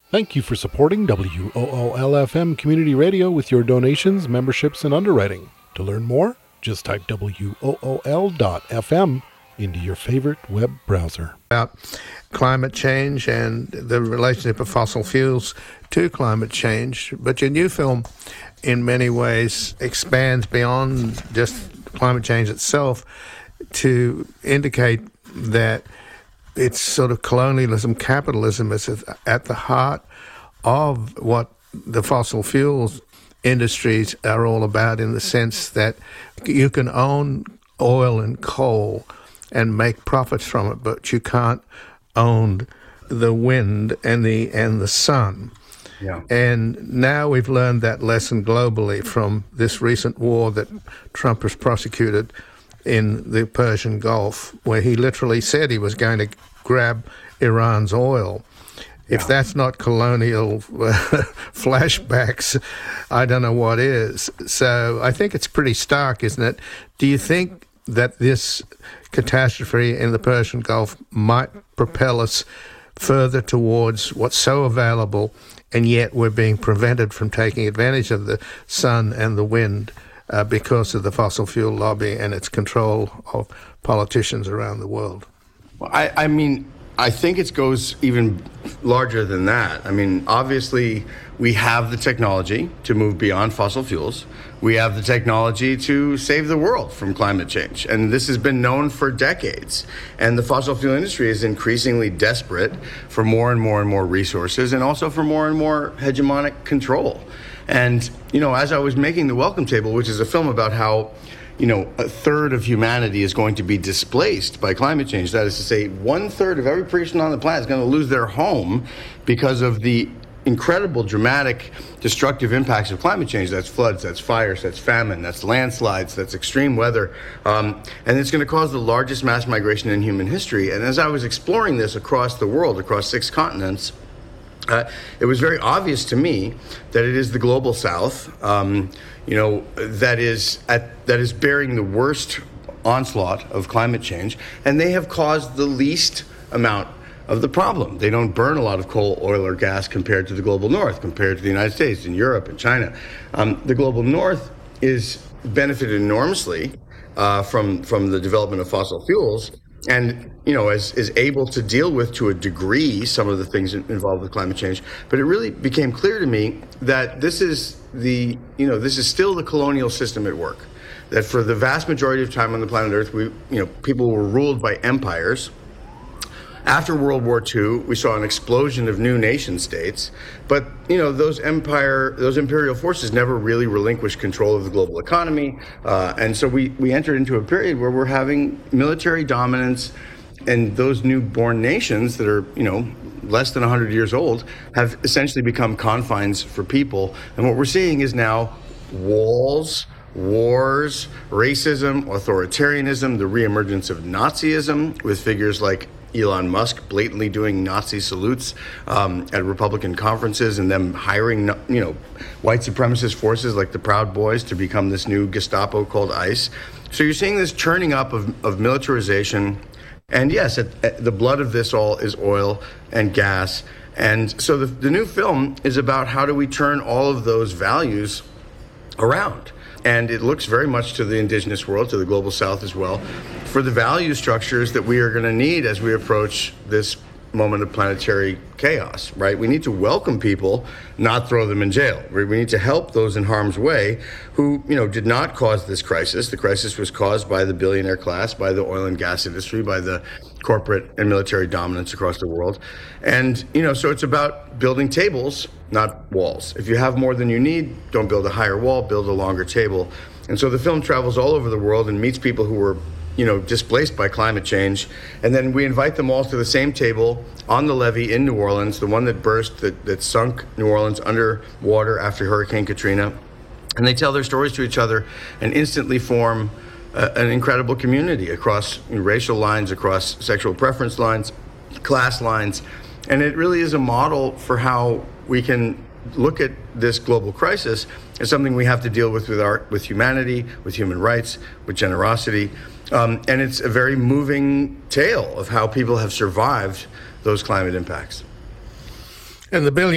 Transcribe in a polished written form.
Thank you for supporting WOOL-FM Community Radio with your donations, memberships, and underwriting. To learn more, just type WOOL.FM into your favorite web browser. About climate change and the relationship of fossil fuels to climate change. But your new film, in many ways, expands beyond just climate change itself to indicate that it's sort of colonialism, capitalism is at the heart of what the fossil fuels industries are all about, in the sense that you can own oil and coal and make profits from it, but you can't own the wind and the sun. Yeah. And now we've learned that lesson globally from this recent war that Trump has prosecuted in the Persian Gulf, where he literally said he was going to grab Iran's oil. If that's not colonial flashbacks, I don't know what is. So I think it's pretty stark, isn't it? Do you think that this catastrophe in the Persian Gulf might propel us further towards what's so available, and yet we're being prevented from taking advantage of the sun and the wind because of the fossil fuel lobby and its control of politicians around the world? Well, I mean, I think it goes even larger than that. I mean, obviously, we have the technology to move beyond fossil fuels. We have the technology to save the world from climate change. And this has been known for decades. And the fossil fuel industry is increasingly desperate for more and more and more resources, and also for more and more hegemonic control. And, you know, as I was making The Welcome Table, which is a film about how, you know, a third of humanity is going to be displaced by climate change. That is to say, 1/3 of every person on the planet is going to lose their home because of the incredible, dramatic, destructive impacts of climate change. That's floods, that's fires, that's famine, that's landslides, that's extreme weather. And it's going to cause the largest mass migration in human history. And as I was exploring this across the world, across 6 continents, it was very obvious to me that it is the global South, that is bearing the worst onslaught of climate change, and they have caused the least amount of the problem. They don't burn a lot of coal, oil, or gas compared to the global North, compared to the United States and Europe and China. The global North is benefited enormously from the development of fossil fuels, and is able to deal with, to a degree, some of the things involved with climate change. But it really became clear to me that this is still the colonial system at work. That for the vast majority of time on the planet Earth, people were ruled by empires. After World War II, we saw an explosion of new nation states, but those imperial forces never really relinquished control of the global economy, and so we entered into a period where we're having military dominance, and those newborn nations that are less than 100 years old have essentially become confines for people, and what we're seeing is now walls, wars, racism, authoritarianism, the reemergence of Nazism with figures like Elon Musk blatantly doing Nazi salutes at Republican conferences, and them hiring, white supremacist forces like the Proud Boys to become this new Gestapo called ICE. So you're seeing this churning up of militarization. And yes, the blood of this all is oil and gas. And so the new film is about how do we turn all of those values around. And it looks very much to the indigenous world, to the global South as well, for the value structures that we are going to need as we approach this moment of planetary chaos, right? We need to welcome people, not throw them in jail. We need to help those in harm's way who, did not cause this crisis. The crisis was caused by the billionaire class, by the oil and gas industry, by the corporate and military dominance across the world. And, so it's about building tables, not walls. If you have more than you need, don't build a higher wall, build a longer table. And so the film travels all over the world and meets people who were displaced by climate change. And then we invite them all to the same table on the levee in New Orleans, the one that burst, that sunk New Orleans under water after Hurricane Katrina. And they tell their stories to each other and instantly form an incredible community across racial lines, across sexual preference lines, class lines. And it really is a model for how we can look at this global crisis as something we have to deal with humanity, with human rights, with generosity. And it's a very moving tale of how people have survived those climate impacts. And the billion